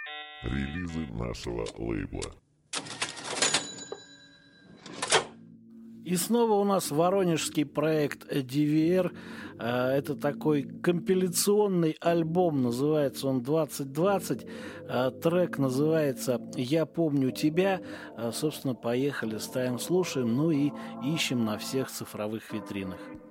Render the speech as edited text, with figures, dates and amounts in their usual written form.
Релизы нашего лейбла. И снова у нас воронежский проект DVR. Это такой компиляционный альбом, называется он «2020». Трек называется «Я помню тебя». Собственно, поехали, ставим, слушаем, ну и ищем на всех цифровых витринах.